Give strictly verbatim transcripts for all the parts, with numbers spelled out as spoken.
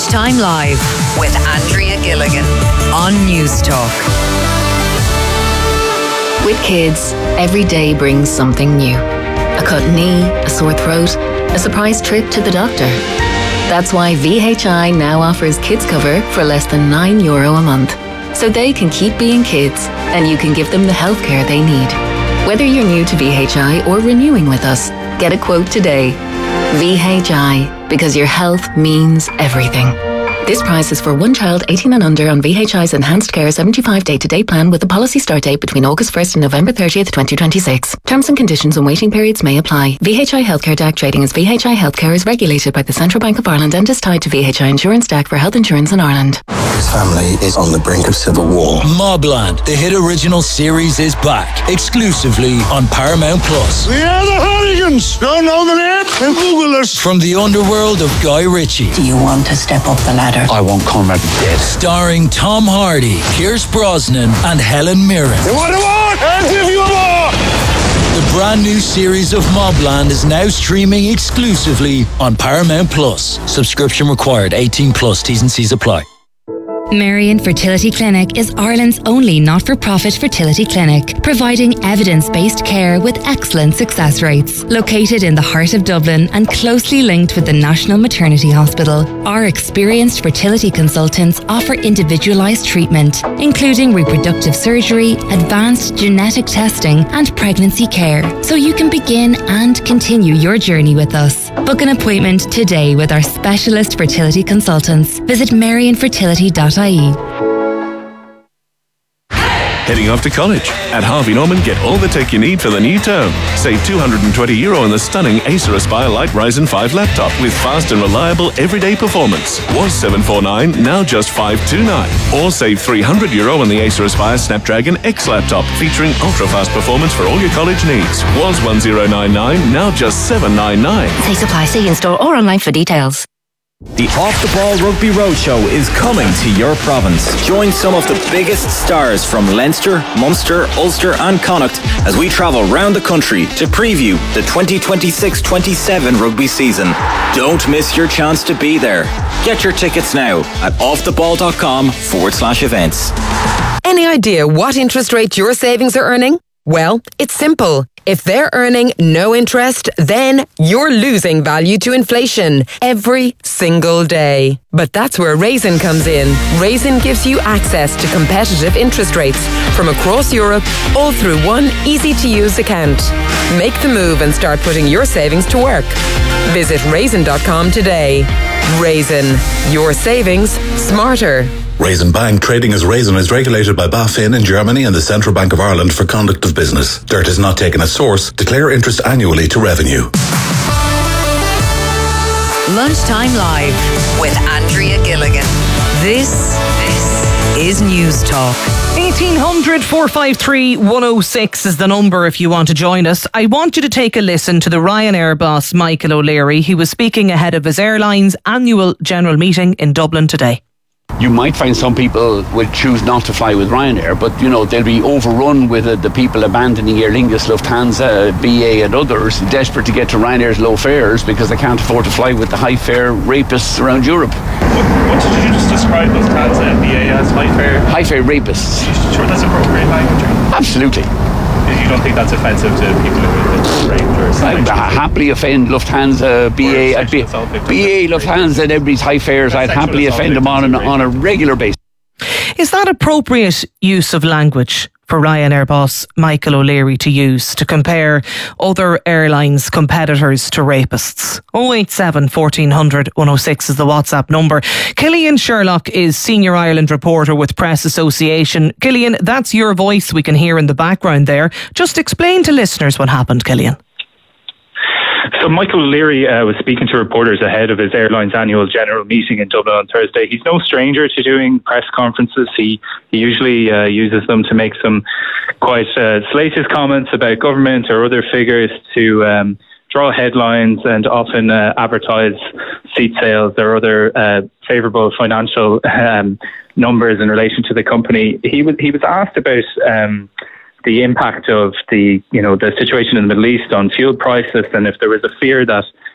Lunchtime Live with Andrea Gilligan on Newstalk. With kids, every day brings something new. A cut knee, a sore throat, a surprise trip to the doctor. That's why V H I now offers kids cover for less than nine euro a month. So they can keep being kids and you can give them the healthcare they need. Whether you're new to V H I or renewing with us, get a quote today. V H I, because your health means everything. This price is for one child eighteen and under on V H I's Enhanced Care seventy-five day-to-day plan with a policy start date between August first and November thirtieth, twenty twenty-six. Terms and conditions and waiting periods may apply. V H I Healthcare D A C trading as V H I Healthcare is regulated by the Central Bank of Ireland and is tied to V H I Insurance D A C for health insurance in Ireland. His family is on the brink of civil war. Mobland, the hit original series, is back exclusively on Paramount Plus. We are the Hooligans! Don't know the name? Then Google us. From the underworld of Guy Ritchie. Do you want to step up the ladder? I won't come at dead. Starring Tom Hardy, Pierce Brosnan and Helen Mirren. You want a war? I'll give you a war! The brand new series of Mobland is now streaming exclusively on Paramount Plus. Subscription required. eighteen plus. T's and C's apply. Marion Fertility Clinic is Ireland's only not-for-profit fertility clinic, providing evidence-based care with excellent success rates. Located in the heart of Dublin and closely linked with the National Maternity Hospital, our experienced fertility consultants offer individualised treatment, including reproductive surgery, advanced genetic testing and pregnancy care, so you can begin and continue your journey with us. Book an appointment today with our specialist fertility consultants. Visit marion fertility dot I E. Heading off to college? At Harvey Norman, get all the tech you need for the new term. Save two hundred twenty euro on the stunning Acer Aspire Lite Ryzen five laptop with fast and reliable everyday performance. Was seven forty-nine, now just five twenty-nine. Or save three hundred euro on the Acer Aspire Snapdragon X laptop featuring ultra-fast performance for all your college needs. Was one thousand ninety-nine, now just seven ninety-nine. See supply, see in store or online for details. The Off the Ball Rugby Roadshow is coming to your province. Join some of the biggest stars from Leinster, Munster, Ulster and Connacht as we travel round the country to preview the twenty twenty-six twenty-seven rugby season. Don't miss your chance to be there. Get your tickets now at offtheball.com forward slash events. Any idea what interest rate your savings are earning? Well, it's simple. If they're earning no interest, then you're losing value to inflation every single day. But that's where Raisin comes in. Raisin gives you access to competitive interest rates from across Europe, all through one easy-to-use account. Make the move and start putting your savings to work. Visit raisin dot com today. Raisin, your savings smarter. Raisin Bank, trading as Raisin, is regulated by BaFin in Germany and the Central Bank of Ireland for conduct of business. Dirt is not taken as source. Declare interest annually to revenue. Lunchtime Live with Andrea Gilligan. This, this is Newstalk. eighteen hundred, four five three, one oh six is the number if you want to join us. I want you to take a listen to the Ryanair boss, Michael O'Leary. He was speaking ahead of his airline's annual general meeting in Dublin today. You might find some people will choose not to fly with Ryanair, but you know they'll be overrun with uh, the people abandoning Aer Lingus, Lufthansa, B A and others desperate to get to Ryanair's low fares because they can't afford to fly with the high fare rapists around Europe. What, what did you just describe Lufthansa and B A as? High fare? High fare rapists. Are you sure that's appropriate language? Absolutely. You don't think that's offensive to people who are raped or something? I'd happily offend Lufthansa, B A, I'd be, B A, Lufthansa and everybody's high fares. I'd happily offend them on, an, on a regular basis. Is that appropriate use of language for Ryanair boss Michael O'Leary to use to compare other airlines' competitors to rapists? oh eight seven, fourteen hundred, one oh six is the WhatsApp number. Killian Sherlock is Senior Ireland reporter with Press Association. Killian, that's your voice we can hear in the background there. Just explain to listeners what happened, Killian. So Michael O'Leary uh, was speaking to reporters ahead of his airline's annual general meeting in Dublin on Thursday. He's no stranger to doing press conferences. He, he usually uh, uses them to make some quite uh, salacious comments about government or other figures to um, draw headlines and often uh, advertise seat sales or other uh, favourable financial um, numbers in relation to the company. He was he was asked about Um, the impact of the, you know, the situation in the Middle East on fuel prices, and if there was a fear that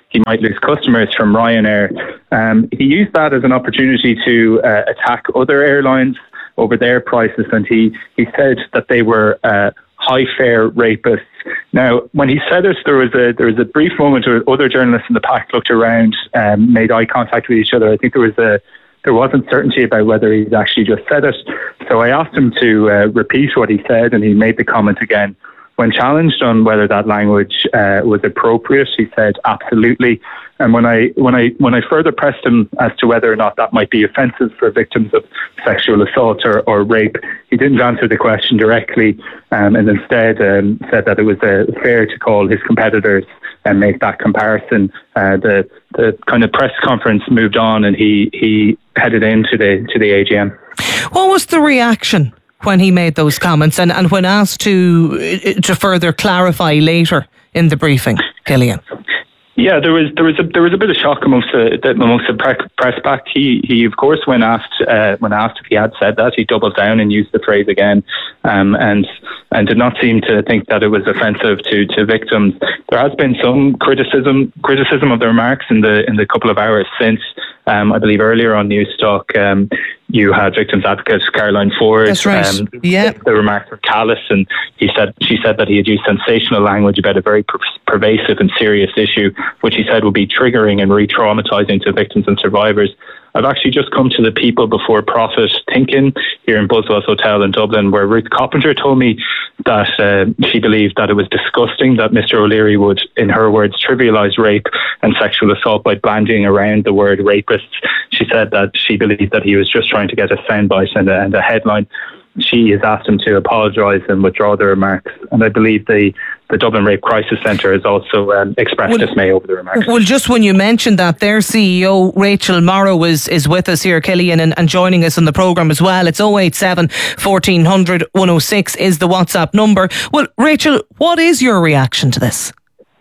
he might lose customers from Ryanair. Um, he used that as an opportunity to uh, attack other airlines over their prices, and he, he said that they were uh, high fare rapists. Now, when he said it, there was a there was a brief moment where other journalists in the pack looked around and made eye contact with each other. I think there was a there wasn't certainty about whether he'd actually just said it. So I asked him to uh, repeat what he said, and he made the comment again. When challenged on whether that language uh, was appropriate, he said absolutely. And when I when I when I further pressed him as to whether or not that might be offensive for victims of sexual assault or, or rape, he didn't answer the question directly, um, and instead um, said that it was uh, fair to call his competitors and make that comparison. Uh, the the kind of press conference moved on, and he he headed into the to the A G M. What was the reaction when he made those comments, and, and when asked to to further clarify later in the briefing, Killian? Yeah, there was there was a there was a bit of shock amongst the, the amongst the press pack. He he of course when asked uh, when asked if he had said that, he doubled down and used the phrase again, um, and and did not seem to think that it was offensive to, to victims. There has been some criticism criticism of the remarks in the in the couple of hours since. Um, I believe earlier on Newstalk, um, you had victims advocate Caroline Ford. That's right. Um, yeah. The remarks were callous, and he said she said that he had used sensational language about a very per- pervasive and serious issue, which he said would be triggering and re-traumatizing to victims and survivors. I've actually just come to the People Before Profit think-in here in Buswell's Hotel in Dublin, where Ruth Coppinger told me that uh, she believed that it was disgusting that Mister O'Leary would, in her words, trivialise rape and sexual assault by bandying around the word rapists. She said that she believed that he was just trying to get a soundbite and a, and a headline. She has asked him to apologise and withdraw the remarks. And I believe the, the Dublin Rape Crisis Centre has also um, expressed well, dismay over the remarks. Well, just when you mentioned that, their C E O, Rachel Morrow, is, is with us here, Killian, and, and joining us on the programme as well. It's oh eight seven, fourteen hundred, one oh six is the WhatsApp number. Well, Rachel, what is your reaction to this?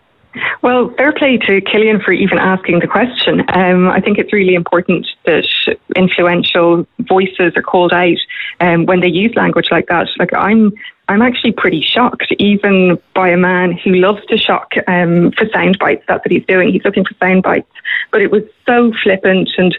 Well, fair play to Killian for even asking the question. Um, I think it's really important that influential voices are called out um, when they use language like that. Like I'm, I'm actually pretty shocked, even by a man who loves to shock um, for sound bites. That's what he's doing. He's looking for sound bites. But it was so flippant and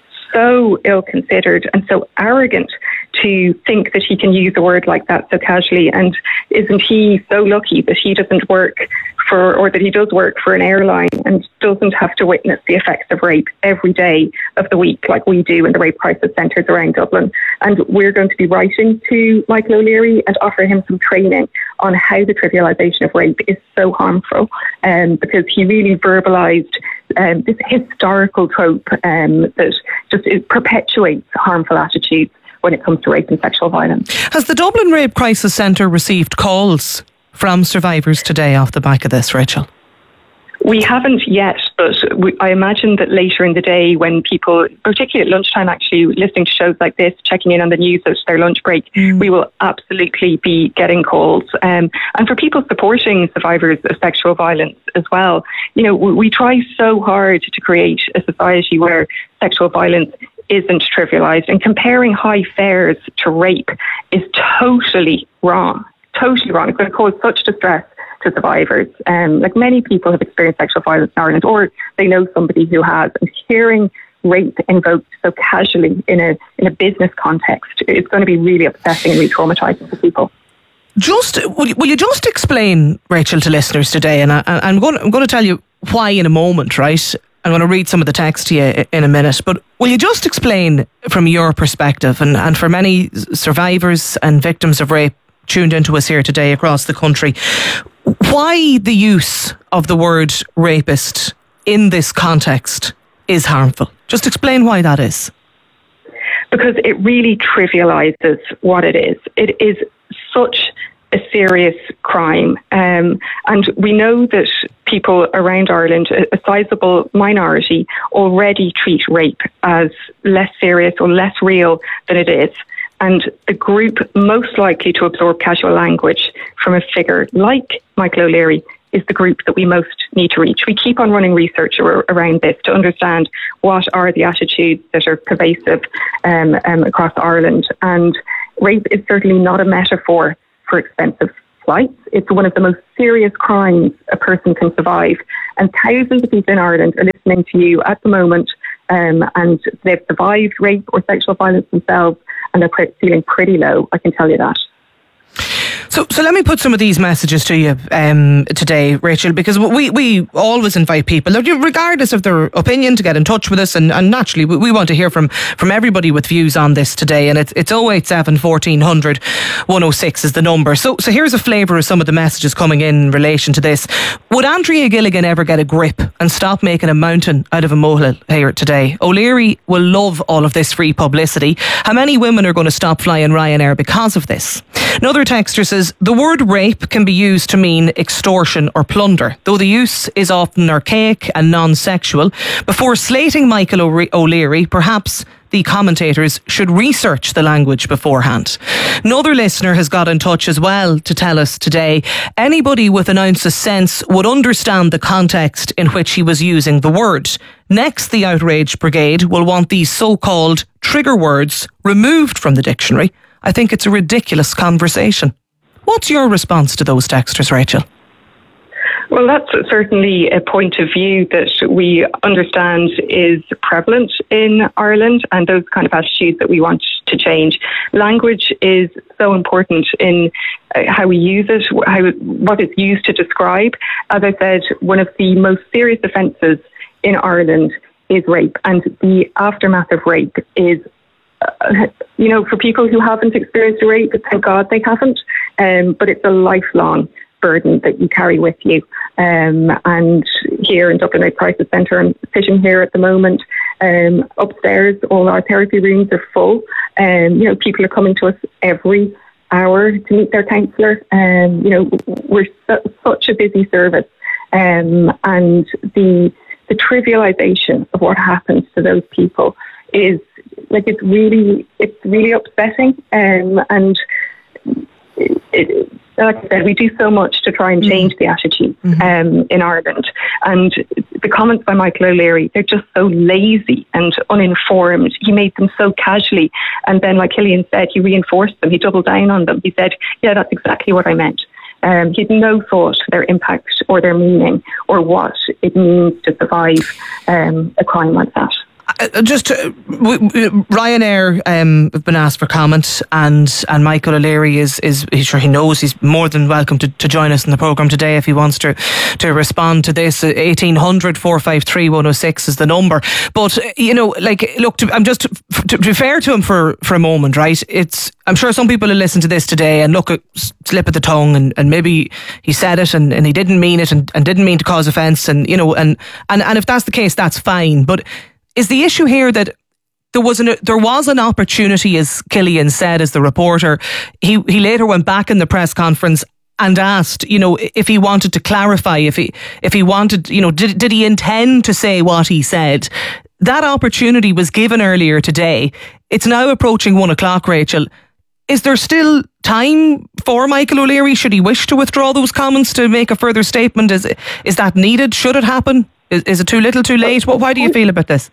so ill-considered and so arrogant to think that he can use a word like that so casually. And isn't he so lucky that he doesn't work for, or that he does work for an airline and doesn't have to witness the effects of rape every day of the week like we do in the rape crisis centres around Dublin. And we're going to be writing to Michael O'Leary and offer him some training on how the trivialisation of rape is so harmful, um, because he really verbalised um, this historical trope um, that just it perpetuates harmful attitudes when it comes to rape and sexual violence. Has the Dublin Rape Crisis Centre received calls from survivors today off the back of this, Rachel? We haven't yet, but we, I imagine that later in the day when people, particularly at lunchtime actually, listening to shows like this, checking in on the news at their lunch break, mm. we will absolutely be getting calls. Um, and for people supporting survivors of sexual violence as well, you know, we, we try so hard to create a society where sexual violence isn't trivialised, and comparing high fares to rape is totally wrong. Totally wrong. It's going to cause such distress to survivors. Um, like many people have experienced sexual violence in Ireland, or they know somebody who has. And hearing rape invoked so casually in a in a business context, it's going to be really upsetting and re-traumatising for people. Just will you, will you just explain, Rachel, to listeners today? And I, I'm going I'm going to tell you why in a moment, right? I'm going to read some of the text to you in a minute, but will you just explain from your perspective, and, and for many survivors and victims of rape tuned into us here today across the country, why the use of the word rapist in this context is harmful? Just explain why that is. Because it really trivialises what it is. It is such a serious crime. Um, and we know that people around Ireland, a, a sizable minority, already treat rape as less serious or less real than it is. And the group most likely to absorb casual language from a figure like Michael O'Leary is the group that we most need to reach. We keep on running research ar- around this to understand what are the attitudes that are pervasive um, um, across Ireland. And rape is certainly not a metaphor for expensive flights. It's one of the most serious crimes a person can survive. And thousands of people in Ireland are listening to you at the moment, um, and they've survived rape or sexual violence themselves, and they're pre- feeling pretty low, I can tell you that. So, so let me put some of these messages to you um, today, Rachel, because we, we always invite people, regardless of their opinion, to get in touch with us, and, and naturally we, we want to hear from, from everybody with views on this today, and it's, it's oh eight seven, fourteen hundred, one oh six is the number. So, so here's a flavour of some of the messages coming in in relation to this. Would Andrea Gilligan ever get a grip and stop making a mountain out of a molehill here today? O'Leary will love all of this free publicity. How many women are going to stop flying Ryanair because of this? Another texter says, the word rape can be used to mean extortion or plunder, though the use is often archaic and non-sexual. Before slating Michael O'Leary, perhaps the commentators should research the language beforehand. Another listener has got in touch as well to tell us today, anybody with an ounce of sense would understand the context in which he was using the word. Next, the outrage brigade will want these so-called trigger words removed from the dictionary. I think it's a ridiculous conversation. What's your response to those texters, Rachel? Well, that's certainly a point of view that we understand is prevalent in Ireland, and those kind of attitudes that we want to change. Language is so important in how we use it, how what it's used to describe. As I said, one of the most serious offences in Ireland is rape, and the aftermath of rape is, uh, you know, for people who haven't experienced rape, thank God they haven't, um, but it's a lifelong burden that you carry with you. Um, and here in Dublin Rape Crisis Centre, I'm sitting here at the moment. Um, upstairs, all our therapy rooms are full. Um, you know, people are coming to us every hour to meet their counsellor. Um, you know, we're su- such a busy service, um, and the the trivialisation of what happens to those people is like it's really it's really upsetting. Um, and it, it, like I said, we do so much to try and change mm-hmm. the attitude um, mm-hmm. in Ireland. And the comments by Michael O'Leary, they're just so lazy and uninformed. He made them so casually. And then, like Killian said, he reinforced them. He doubled down on them. He said, yeah, that's exactly what I meant. Um, he had no thought their impact or their meaning or what it means to survive um, a crime like that. Uh, just uh, w- w- Ryanair um, have been asked for comment, and and Michael O'Leary is is he's sure he knows he's more than welcome to, to join us in the programme today if he wants to to respond to this. eighteen hundred, four five three, one oh six is the number. But uh, you know, like, look, to, I'm just f- to be fair to him for for a moment, right? It's I'm sure some people will listen to this today and look at slip of the tongue, and, and maybe he said it and, and he didn't mean it and, and didn't mean to cause offence, and you know, and, and and if that's the case, that's fine. But is the issue here that there was an there was an opportunity, as Killian said, as the reporter, he he later went back in the press conference and asked, you know, if he wanted to clarify, if he if he wanted, you know, did did he intend to say what he said? That opportunity was given earlier today. It's now approaching one o'clock, Rachel. Is there still time for Michael O'Leary? Should he wish to withdraw those comments to make a further statement? Is is that needed? Should it happen? Is, is it too little, too late? What? Why do you feel about this?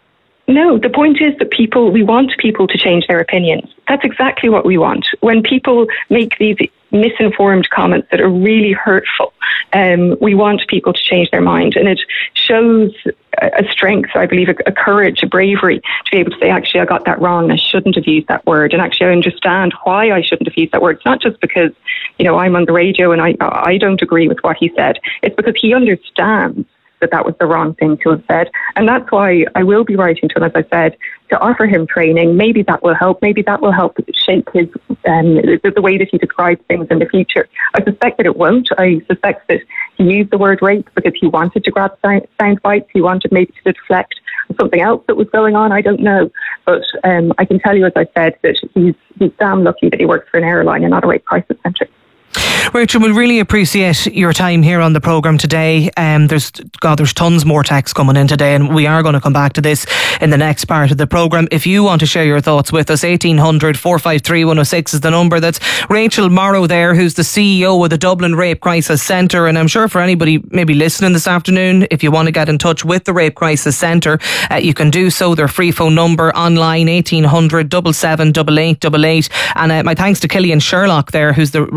No, the point is that people, we want people to change their opinions. That's exactly what we want. When people make these misinformed comments that are really hurtful, um, we want people to change their mind. And it shows a strength, I believe, a, a courage, a bravery to be able to say, actually, I got that wrong. I shouldn't have used that word. And actually, I understand why I shouldn't have used that word. It's not just because, you know, I'm on the radio and I, I don't agree with what he said. It's because he understands that that was the wrong thing to have said. And that's why I will be writing to him, as I said, to offer him training. Maybe that will help. Maybe that will help shape his um, the, the way that he describes things in the future. I suspect that it won't. I suspect that he used the word rape because he wanted to grab sound, sound bites. He wanted maybe to deflect something else that was going on. I don't know. But um, I can tell you, as I said, that he's, he's damn lucky that he works for an airline and not a rape crisis centre. Rachel, we really appreciate your time here on the programme today. Um, there's God, there's tons more texts coming in today, and we are going to come back to this in the next part of the programme. If you want to share your thoughts with us, eighteen hundred, four five three, one oh six is the number. That's Rachel Morrow there, who's the C E O of the Dublin Rape Crisis Centre. And I'm sure for anybody maybe listening this afternoon, if you want to get in touch with the Rape Crisis Centre, uh, you can do so. Their free phone number online, eighteen hundred, seven seven eight eight eight eight. And uh, my thanks to Killian Sherlock there, who's the reporter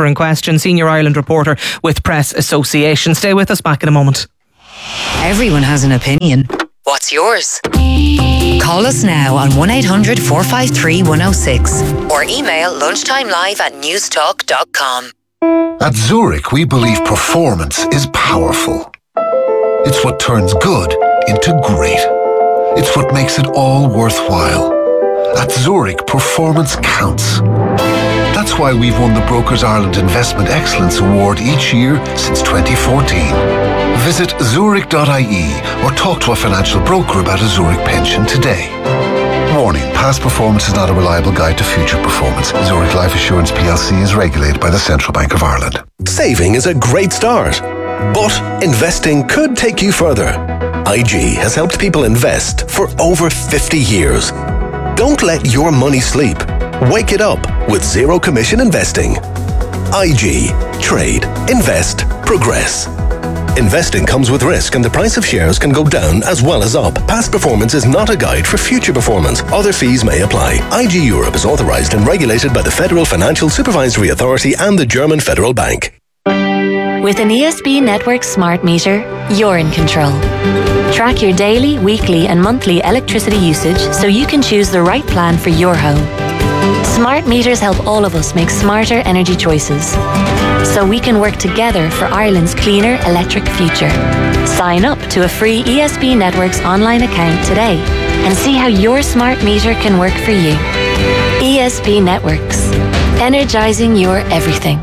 reporter in question, Senior Ireland reporter with Press Association. Stay with us, back in a moment. Everyone has an opinion. What's yours? Call us now on one eight hundred four five three one oh six or email lunchtimelive at newstalk dot com. At Zurich, we believe performance is powerful. It's what turns good into great. It's what makes it all worthwhile. At Zurich, performance counts. That's why we've won the Brokers Ireland Investment Excellence Award each year since twenty fourteen. Visit zurich dot I E or talk to a financial broker about a Zurich pension today. Warning, past performance is not a reliable guide to future performance. Zurich Life Assurance P L C is regulated by the Central Bank of Ireland. Saving is a great start, but investing could take you further. I G has helped people invest for over fifty years. Don't let your money sleep. Wake it up with zero commission investing. I G. Trade. Invest. Progress. Investing comes with risk and the price of shares can go down as well as up. Past performance is not a guide for future performance. Other fees may apply. I G Europe is authorised and regulated by the Federal Financial Supervisory Authority and the German Federal Bank. With an E S B Network smart meter, you're in control. Track your daily, weekly and monthly electricity usage so you can choose the right plan for your home. Smart meters help all of us make smarter energy choices, so we can work together for Ireland's cleaner electric future. Sign up to a free E S B Networks online account today and see how your smart meter can work for you. E S B Networks. Energising your everything.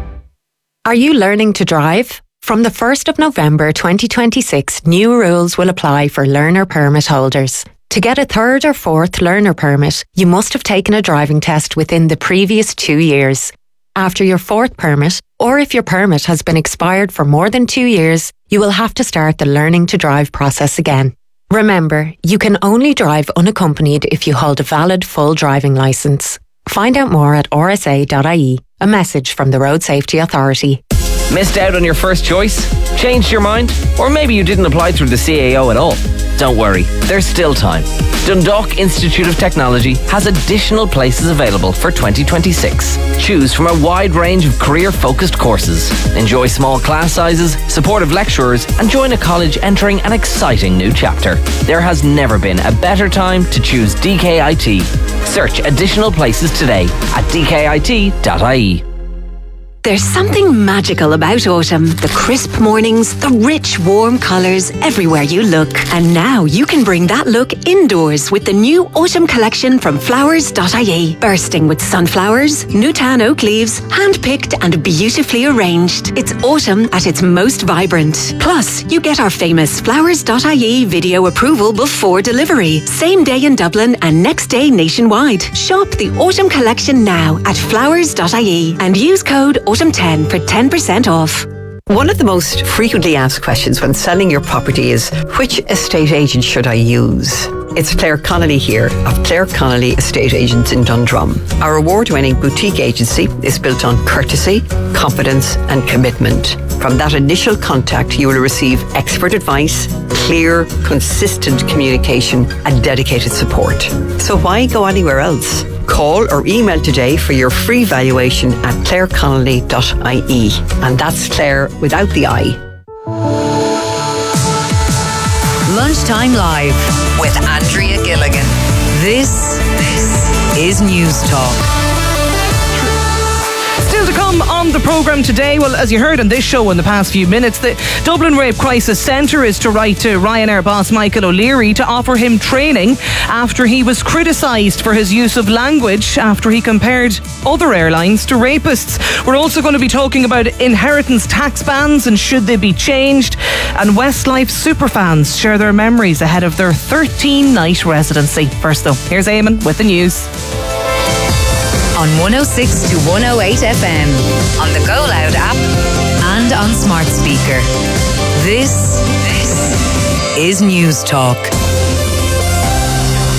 Are you learning to drive? From the first of November twenty twenty-six, new rules will apply for learner permit holders. To get a third or fourth learner permit, you must have taken a driving test within the previous two years. After your fourth permit, or if your permit has been expired for more than two years, you will have to start the learning to drive process again. Remember, you can only drive unaccompanied if you hold a valid full driving licence. Find out more at r s a dot I E. A message from the Road Safety Authority. Missed out on your first choice? Changed your mind? Or maybe you didn't apply through the C A O at all? Don't worry, there's still time. Dundalk Institute of Technology has additional places available for twenty twenty-six. Choose from a wide range of career-focused courses. Enjoy small class sizes, supportive lecturers, and join a college entering an exciting new chapter. There has never been a better time to choose D K I T. Search additional places today at d k i t dot I E. There's something magical about autumn. The crisp mornings, the rich, warm colours everywhere you look. And now you can bring that look indoors with the new autumn collection from flowers dot I E. Bursting with sunflowers, Nutan oak leaves, hand-picked and beautifully arranged. It's autumn at its most vibrant. Plus, you get our famous flowers dot I E video approval before delivery. Same day in Dublin and next day nationwide. Shop the autumn collection now at flowers dot I E and use code autumn ten for ten percent off. One of the most frequently asked questions when selling your property is, which estate agent should I use? It's Claire Connolly here of Claire Connolly Estate Agents in Dundrum. Our award-winning boutique agency is built on courtesy, confidence and commitment. From that initial contact, you will receive expert advice, clear, consistent communication and dedicated support. So why go anywhere else? Call or email today for your free valuation at claire connolly dot I E. And that's Claire without the I. Lunchtime Live with Andrea Gilligan. This, this is News Talk. Still to come on the programme today, well, as you heard on this show in the past few minutes, the Dublin Rape Crisis Centre is to write to Ryanair boss Michael O'Leary to offer him training after he was criticised for his use of language after he compared other airlines to rapists. We're also going to be talking about inheritance tax bans and should they be changed, and Westlife superfans share their memories ahead of their thirteen night residency. First though, here's Eamon with the news. On one oh six to one oh eight F M, on the Go Loud app and on smart speaker. This, this is News Talk.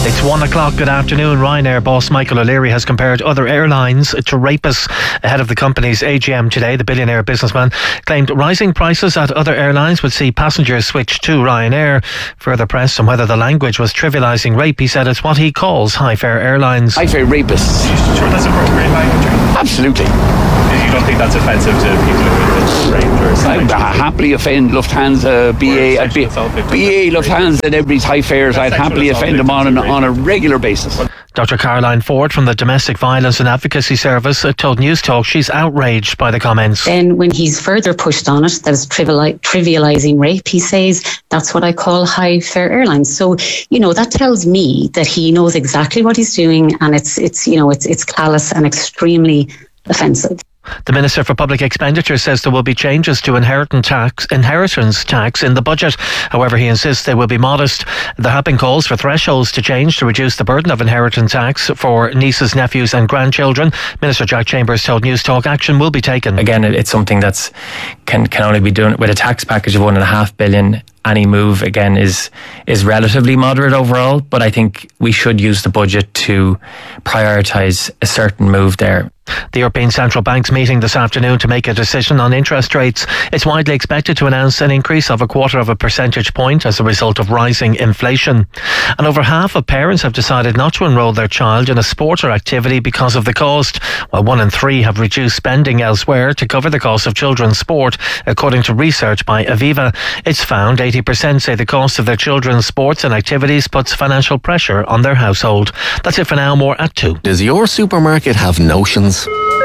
It's one o'clock. Good afternoon. Ryanair boss Michael O'Leary has compared other airlines to rapists ahead of the company's A G M today. The billionaire businessman claimed rising prices at other airlines would see passengers switch to Ryanair. Further pressed on whether the language was trivialising rape, he said it's what he calls high-fare airlines. High-fare rapists. Are you sure that's appropriate language? Absolutely. You don't think that's offensive to people who have been raped or something? I'd happily offend Lufthansa, B A, I'd be, B A, Lufthansa and everybody's high fares. I'd happily offend them on, an, on a regular basis. Doctor Caroline Ford from the Domestic Violence and Advocacy Service told News Talk she's outraged by the comments. Then when he's further pushed on it, that is triviali- trivialising rape, he says, that's what I call high-fare airlines. So, you know, that tells me that he knows exactly what he's doing, and it's, it's you know, it's, it's callous and extremely offensive. The Minister for Public Expenditure says there will be changes to inheritance tax, inheritance tax in the budget. However, he insists they will be modest. There have been calls for thresholds to change to reduce the burden of inheritance tax for nieces, nephews and grandchildren. Minister Jack Chambers told News Talk action will be taken. Again, it's something that's can can only be done with a tax package of one and a half billion. Any move, again, is is relatively moderate overall, but I think we should use the budget to prioritise a certain move there. The European Central Bank's meeting this afternoon to make a decision on interest rates. It's widely expected to announce an increase of a quarter of a percentage point as a result of rising inflation. And over half of parents have decided not to enrol their child in a sport or activity because of the cost, while one in three have reduced spending elsewhere to cover the cost of children's sport, according to research by Aviva. It's found eighty percent say the cost of their children's sports and activities puts financial pressure on their household. That's it for now. More at two. Does your supermarket have notions?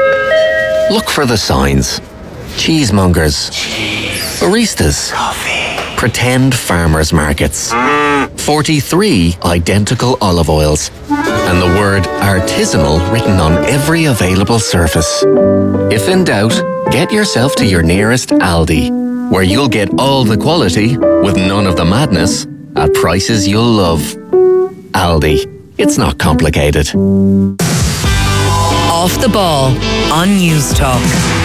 Look for the signs. Cheesemongers. Baristas. Coffee. Pretend farmers markets. forty-three identical olive oils. And the word artisanal written on every available surface. If in doubt, get yourself to your nearest Aldi, where you'll get all the quality with none of the madness at prices you'll love. Aldi. It's not complicated. Off the Ball on News Talk.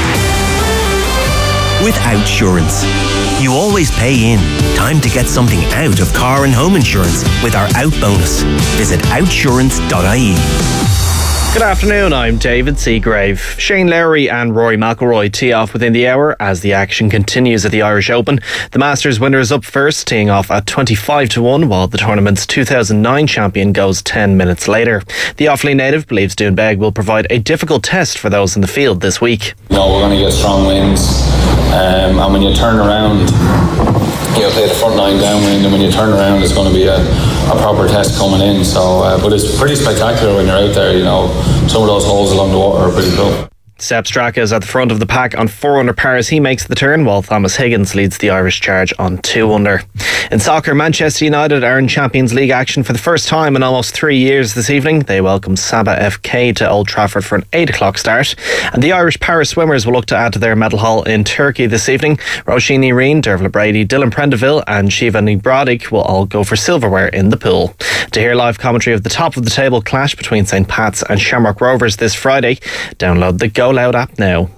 With Outsurance, you always pay in. Time to get something out of car and home insurance with our Out bonus. Visit outsurance dot I E. Good afternoon, I'm David Seagrave. Shane Lowry and Rory McIlroy tee off within the hour as the action continues at the Irish Open. The Masters winner is up first, teeing off at twenty-five to one, while the tournament's two thousand nine champion goes ten minutes later. The Offaly native believes Doonbeg will provide a difficult test for those in the field this week. You know, we're going to get strong winds, um, and when you turn around, you'll play the front nine downwind, and when you turn around, it's going to be a, a proper test coming in. So, uh, but it's pretty spectacular when you're out there. You know, some of those holes along the water are pretty cool. Sepp Straka is at the front of the pack on four under par as he makes the turn, while Thomas Higgins leads the Irish charge on two under. In soccer, Manchester United are in Champions League action for the first time in almost three years this evening. They welcome Sabah F K to Old Trafford for an eight o'clock start. And the Irish para swimmers will look to add to their medal haul in Turkey this evening. Roisin Reen, Dervla Brady, Dylan Prendeville and Shiva Nibradik will all go for silverware in the pool. To hear live commentary of the top of the table clash between Saint Pat's and Shamrock Rovers this Friday, download the Go Loud app now.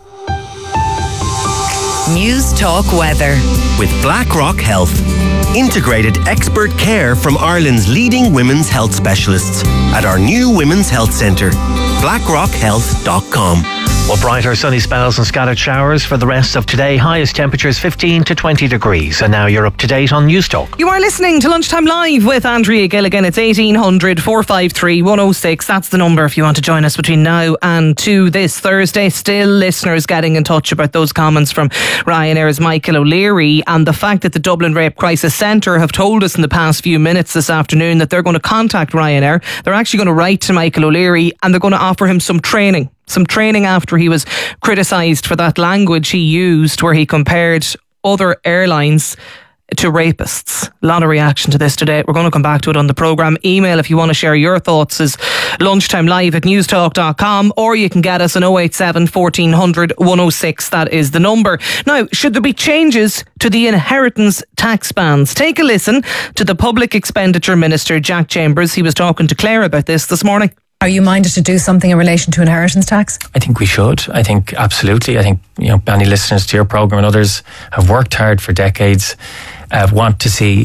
News Talk Weather. With BlackRock Health. Integrated expert care from Ireland's leading women's health specialists at our new Women's Health Centre. blackrock health dot com. Well, brighter sunny spells and scattered showers for the rest of today. Highest temperatures fifteen to twenty degrees. And now you're up to date on News Talk. You are listening to Lunchtime Live with Andrea Gilligan. It's eighteen hundred, four five three, one oh six. That's the number if you want to join us between now and two this Thursday. Still listeners getting in touch about those comments from Ryanair's Michael O'Leary and the fact that the Dublin Rape Crisis Centre have told us in the past few minutes this afternoon that they're going to contact Ryanair. They're actually going to write to Michael O'Leary and they're going to offer him some training. Some training after he was criticised for that language he used where he compared other airlines to rapists. A lot of reaction to this today. We're going to come back to it on the programme. Email if you want to share your thoughts is lunchtimelive at newstalk dot com, or you can get us on oh eight seven, fourteen hundred, one oh six. That is the number. Now, should there be changes to the inheritance tax bans? Take a listen to the Public Expenditure Minister, Jack Chambers. He was talking to Claire about this this morning. Are you minded to do something in relation to inheritance tax? I think we should. I think absolutely. I think, you know, many listeners to your programme and others have worked hard for decades, uh, want to see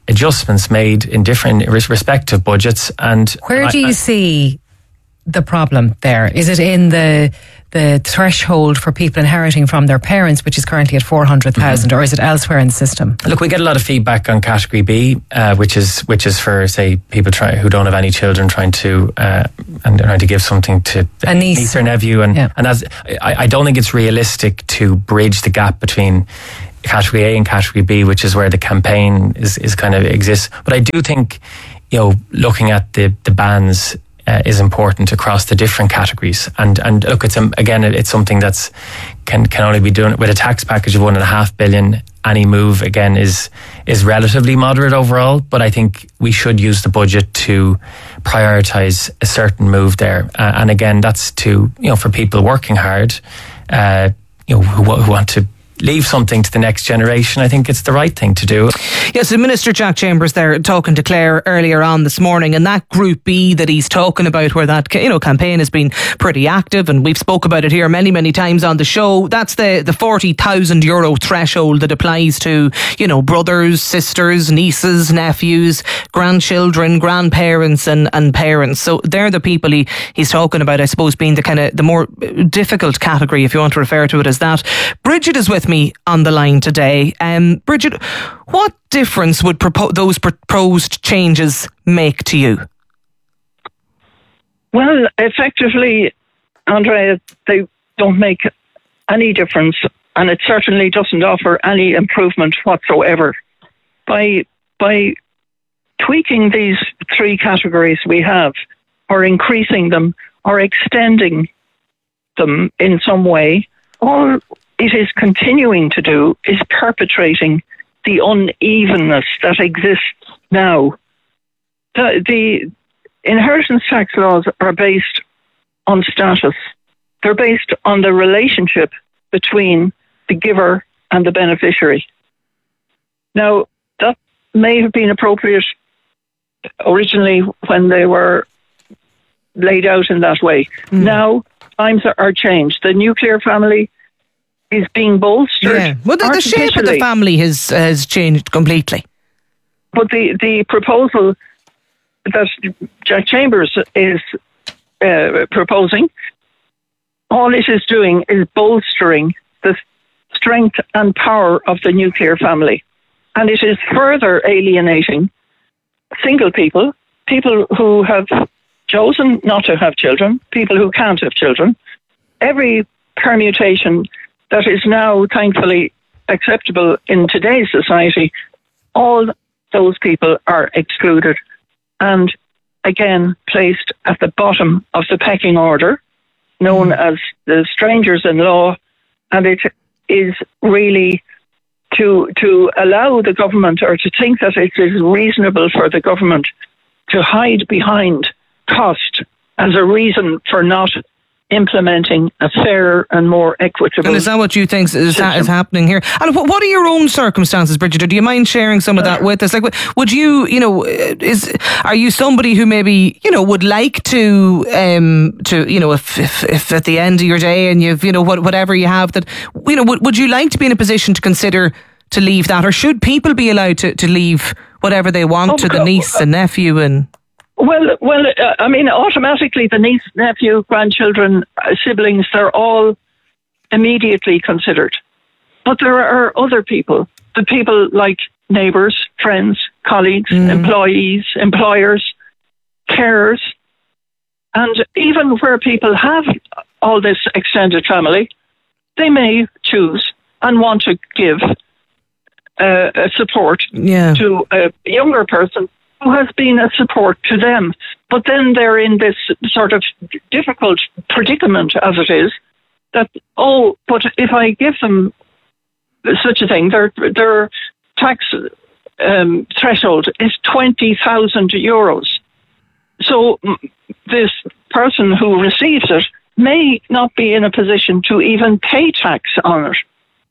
adjustments made in different respective budgets. And where do you I, I, see the problem there? Is it in the the threshold for people inheriting from their parents, which is currently at four hundred thousand, mm-hmm. or is it elsewhere in the system? Look, we get a lot of feedback on Category B, uh, which is which is for, say, people try, who don't have any children trying to uh, and trying to give something to a niece, niece or nephew, and yeah. and as I, I don't think it's realistic to bridge the gap between Category A and Category B, which is where the campaign is, is kind of exists. But I do think, you know, looking at the the bands uh, is important across the different categories. And and look, it's um, again, it's something that's can can only be done with a tax package of one and a half billion. Any move again is is relatively moderate overall, but I think we should use the budget to prioritise a certain move there. Uh, and again, that's to, you know, for people working hard, uh, you know, who, who want to leave something to the next generation. I think it's the right thing to do. Yes, the Minister Jack Chambers there talking to Claire earlier on this morning, and that Group B that he's talking about, where that, you know, campaign has been pretty active, and we've spoke about it here many many times on the show. That's the the forty thousand euro threshold that applies to, you know, brothers, sisters, nieces, nephews, grandchildren, grandparents and, and parents. So they're the people he, he's talking about, I suppose, being the kind of the more difficult category, if you want to refer to it as that. Bridget is with me on the line today. Um, Bridget, what difference would propo- those proposed changes make to you? Well, effectively, Andrea, they don't make any difference, and it certainly doesn't offer any improvement whatsoever. By by tweaking these three categories we have, or increasing them, or extending them in some way, all it is continuing to do is perpetrating the unevenness that exists now. The, the inheritance tax laws are based on status. They're based on the relationship between the giver and the beneficiary. Now, that may have been appropriate originally when they were laid out in that way. Mm. Now, times are changed. The nuclear family is being bolstered. Yeah. Well, the, the shape of the family has has changed completely. But the, the proposal that Jack Chambers is uh, proposing, all it is doing is bolstering the strength and power of the nuclear family. And it is further alienating single people, people who have chosen not to have children, people who can't have children. Every permutation that is now thankfully acceptable in today's society, all those people are excluded and again placed at the bottom of the pecking order, known mm. as the strangers in law, and it is really to to allow the government, or to think that it is reasonable for the government to hide behind cost as a reason for not implementing a fairer and more equitable. And is that what you think is, ha- is happening here? And what are your own circumstances, Bridget? Or do you mind sharing some of that with us? Like, would you, you know, is are you somebody who maybe, you know, would like to, um, to, you know, if, if, if at the end of your day and you've, you know, what, whatever you have, that, you know, would, would you like to be in a position to consider to leave that, or should people be allowed to, to leave whatever they want oh, to the niece and nephew and? Well, well, uh, I mean, automatically the niece, nephew, grandchildren, uh, siblings, they're all immediately considered. But there are other people, the people like neighbours, friends, colleagues, mm. employees, employers, carers, and even where people have all this extended family, they may choose and want to give uh, a support yeah. to a younger person who has been a support to them. But then they're in this sort of difficult predicament, as it is, that, oh, but if I give them such a thing, their, their tax um, threshold is twenty thousand euros. So this person who receives it may not be in a position to even pay tax on it.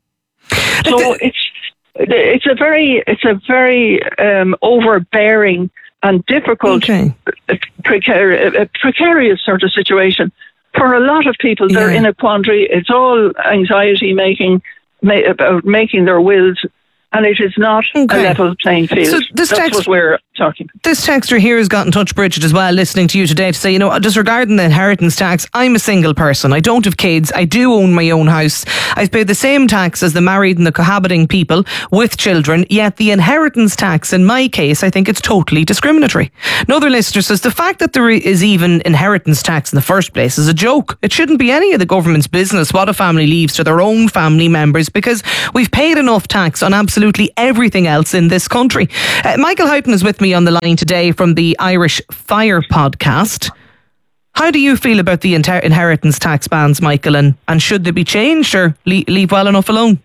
So it's It's a very, it's a very um, overbearing and difficult, okay. precari- precarious sort of situation for a lot of people. They're yeah. in a quandary. It's all anxiety making, ma- about making their wills, and it is not okay. a level playing field. So this That's text, what we're talking about. This texter here has got in touch, Bridget, as well, listening to you today, to say, you know, just regarding the inheritance tax, I'm a single person. I don't have kids. I do own my own house. I've paid the same tax as the married and the cohabiting people with children, yet the inheritance tax, in my case, I think it's totally discriminatory. Another listener says, the fact that there is even inheritance tax in the first place is a joke. It shouldn't be any of the government's business what a family leaves to their own family members, because we've paid enough tax on absolutely everything else in this country. Uh, Michael Houghton is with me on the line today from the Irish Fire podcast. How do you feel about the inter- inheritance tax bans, Michael, and, and should they be changed or leave, leave well enough alone?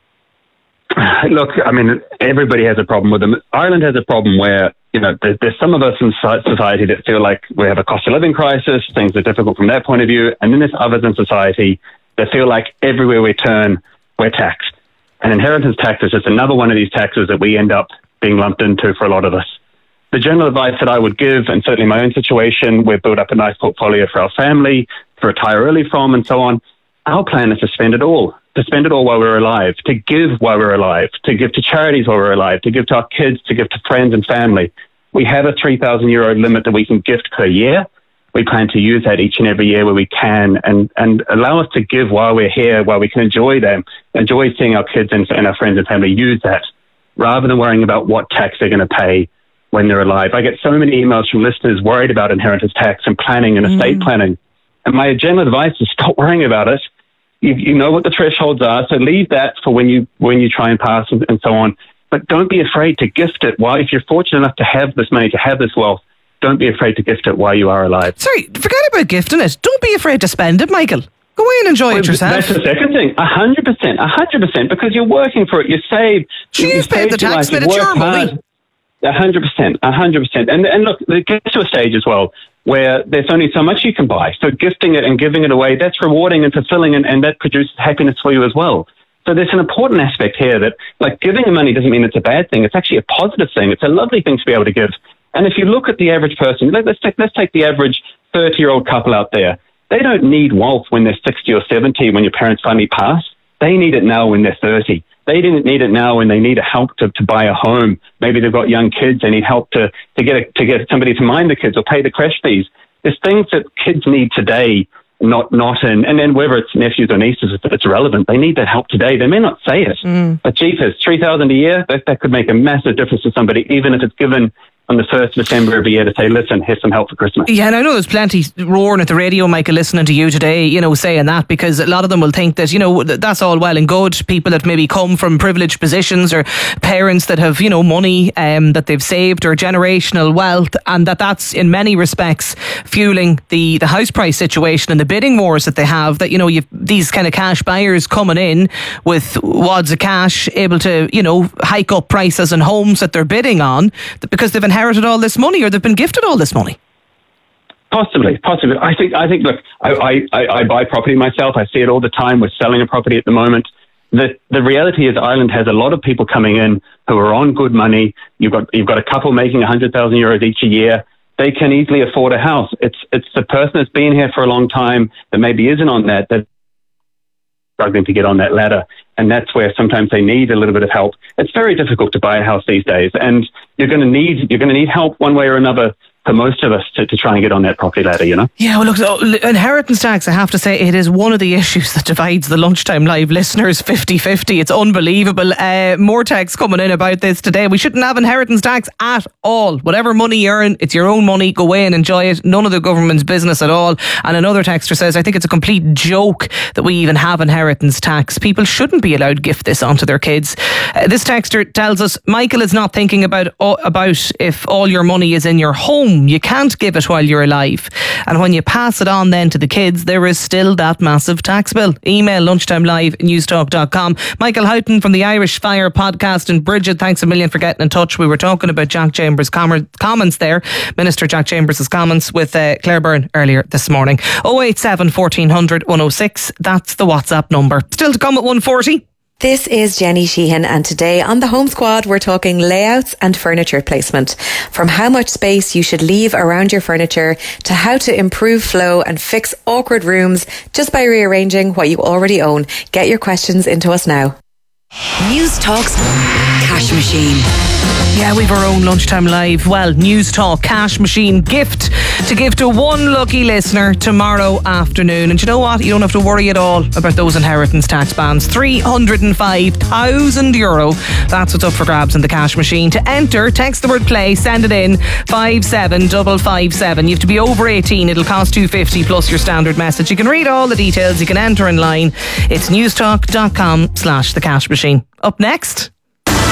Look, I mean, everybody has a problem with them. Ireland has a problem where, you know, there's, there's some of us in society that feel like we have a cost of living crisis, things are difficult from their point of view, and then there's others in society that feel like everywhere we turn, we're taxed. And inheritance tax is just another one of these taxes that we end up being lumped into for a lot of us. The general advice that I would give, and certainly my own situation, we've built up a nice portfolio for our family, to retire early from, and so on. Our plan is to spend it all, to spend it all while we're alive, to give while we're alive, to give to charities while we're alive, to give to our kids, to give to friends and family. We have a three thousand euro limit that we can gift per year. We plan to use that each and every year where we can, and, and allow us to give while we're here, while we can enjoy them, enjoy seeing our kids and, and our friends and family use that, rather than worrying about what tax they're going to pay when they're alive. I get so many emails from listeners worried about inheritance tax and planning and estate mm. planning. And my general advice is stop worrying about it. You, you know what the thresholds are, so leave that for when you when you try and pass and, and so on. But don't be afraid to gift it. While, if you're fortunate enough to have this money, to have this wealth, don't be afraid to gift it while you are alive. Sorry, forget about gifting it. Don't be afraid to spend it, Michael. Go away and enjoy well, it yourself. That's the second thing. A hundred percent, a hundred percent, because you're working for it. You save. She's paid the tax, but it's your money. A hundred percent, a hundred percent. And and look, it gets to a stage as well where there's only so much you can buy. So gifting it and giving it away, that's rewarding and fulfilling, and, and that produces happiness for you as well. So there's an important aspect here that, like, giving the money doesn't mean it's a bad thing. It's actually a positive thing. It's a lovely thing to be able to give. And if you look at the average person, let's take, let's take the average thirty-year-old couple out there. They don't need wealth when they're sixty or seventy, when your parents finally pass. They need it now when they're thirty. They didn't need it now when they need help to, to buy a home. Maybe they've got young kids. They need help to, to get a, to get somebody to mind the kids or pay the creche fees. There's things that kids need today, not not in, and then whether it's nephews or nieces, if it's relevant, they need that help today. They may not say it, mm. but Jesus, three thousand a year, that, that could make a massive difference to somebody, even if it's given on the first of December every year to say, listen, here's some help for Christmas. Yeah, and I know there's plenty roaring at the radio, Michael, listening to you today, you know, saying that, because a lot of them will think that, you know, that's all well and good. People that maybe come from privileged positions, or parents that have, you know, money um, that they've saved, or generational wealth, and that that's in many respects fueling the, the house price situation and the bidding wars that they have, that, you know, you've these kind of cash buyers coming in with wads of cash, able to, you know, hike up prices on homes that they're bidding on because they've inherited all this money, or they've been gifted all this money. Possibly, possibly. I think, I think. Look, I, I, I buy property myself. I see it all the time. We're selling a property at the moment. The the reality is, Ireland has a lot of people coming in who are on good money. You've got you've got a couple making a hundred thousand euros each a year. They can easily afford a house. It's it's the person that's been here for a long time that maybe isn't on that that struggling to get on that ladder. And that's where sometimes they need a little bit of help. It's very difficult to buy a house these days, and you're going to need you're going to need help one way or another for most of us to, to try and get on that property ladder, you know? Yeah, well, look, so, inheritance tax, I have to say, it is one of the issues that divides the Lunchtime Live listeners fifty-fifty. It's unbelievable. Uh, more texts coming in about this today. We shouldn't have inheritance tax at all. Whatever money you earn, it's your own money. Go away and enjoy it. None of the government's business at all. And another texter says, I think it's a complete joke that we even have inheritance tax. People shouldn't be allowed to gift this onto their kids. Uh, this texter tells us, Michael is not thinking about, uh, about if all your money is in your home. You can't give it while you're alive. And when you pass it on then to the kids, there is still that massive tax bill. Email lunchtimelive at newstalk dot com. Michael Houghton from the Irish Fire podcast. And Bridget, thanks a million for getting in touch. We were talking about Jack Chambers' com- comments there, Minister Jack Chambers' comments with uh, Claire Byrne earlier this morning. oh eight seven, fourteen hundred, one oh six. That's the WhatsApp number. Still to come at one forty. This is Jenny Sheehan, and today on the Home Squad we're talking layouts and furniture placement. From how much space you should leave around your furniture to how to improve flow and fix awkward rooms just by rearranging what you already own. Get your questions into us now. News Talk's Cash Machine. Yeah, we've our own Lunchtime Live, well, News Talk Cash Machine gift to give to one lucky listener tomorrow afternoon. And you know what? You don't have to worry at all about those inheritance tax bans. three hundred five thousand euro. That's what's up for grabs in the Cash Machine. To enter, text the word play, send it in five seven five five seven. You have to be over eighteen. It'll cost two fifty plus your standard message. You can read all the details. You can enter in line. It's newstalk.com slash the cash machine. Up next,